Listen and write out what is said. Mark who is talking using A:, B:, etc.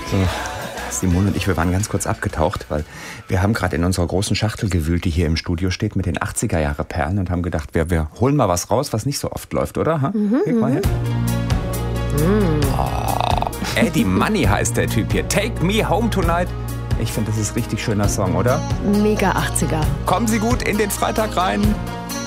A: Simone und ich, wir waren ganz kurz abgetaucht, weil wir haben gerade in unserer großen Schachtel gewühlt, die hier im Studio steht, mit den 80er-Jahre-Perlen und haben gedacht, wir holen mal was raus, was nicht so oft läuft, oder? Guck mal her. Oh, Eddie Money heißt der Typ hier. Take Me Home Tonight. Ich finde, das ist ein richtig schöner Song, oder?
B: Mega 80er.
A: Kommen Sie gut in den Freitag rein.